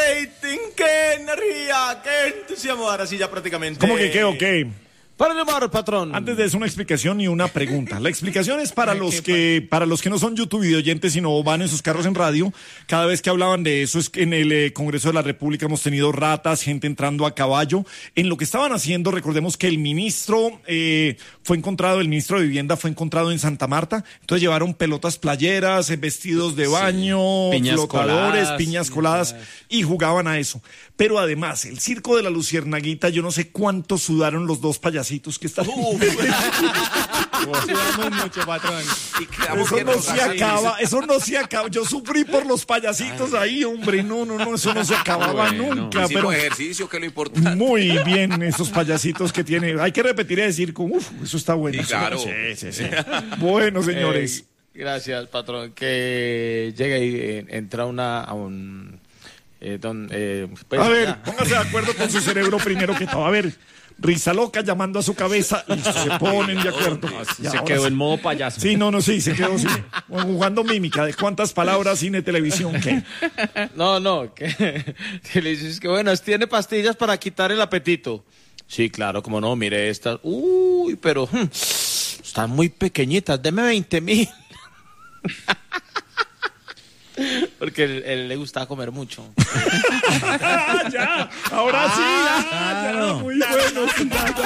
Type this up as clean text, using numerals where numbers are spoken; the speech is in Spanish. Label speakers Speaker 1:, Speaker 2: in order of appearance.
Speaker 1: rating, qué energía, qué entusiasmo. Ahora sí ya prácticamente.
Speaker 2: ¿Cómo que qué o qué?
Speaker 3: Para el humor, patrón.
Speaker 2: Antes de eso, una explicación y una pregunta. La explicación es para los que no son YouTube videoyentes, sino van en sus carros en radio. Cada vez que hablaban de eso, es que en el Congreso de la República hemos tenido ratas, gente entrando a caballo. En lo que estaban haciendo, recordemos que el ministro el ministro de Vivienda fue encontrado en Santa Marta. Entonces llevaron pelotas playeras, vestidos de baño,
Speaker 3: piñas
Speaker 2: flotadores,
Speaker 3: coladas,
Speaker 2: piñas coladas, y jugaban a eso. Pero además, el circo de la Luciernaguita, yo no sé cuánto sudaron los dos payasitos que están.
Speaker 4: Sudamos mucho, patrón.
Speaker 2: Eso no se acaba, eso no se acaba. Yo sufrí por los payasitos ahí, hombre. No, eso no se acababa nunca.
Speaker 1: Hicimos
Speaker 2: Pero
Speaker 1: ejercicio, que es lo importante.
Speaker 2: muy bien, esos payasitos que tiene. Hay que repetir y decir, eso está bueno.
Speaker 1: Sí, claro.
Speaker 2: Sí. Bueno, señores.
Speaker 3: Gracias, patrón. Que llega y entra a un... pues,
Speaker 2: A ver,
Speaker 3: ya.
Speaker 2: póngase de acuerdo con su cerebro primero que todo. A ver, risa loca llamando a su cabeza. Listo, se ponen de acuerdo. Ya,
Speaker 3: Se
Speaker 2: ahora
Speaker 3: quedó
Speaker 2: sí.
Speaker 3: en modo payaso.
Speaker 2: Sí, sí, se quedó sí. Jugando mímica. ¿De cuántas palabras cine, televisión? ¿Qué?
Speaker 3: No, que le dices que bueno, tiene pastillas para quitar el apetito. Sí, claro, como no, mire estas. Uy, pero están muy pequeñitas, deme 20,000. Porque él le gustaba comer mucho.
Speaker 2: Ya, ahora sí, ya, muy bueno.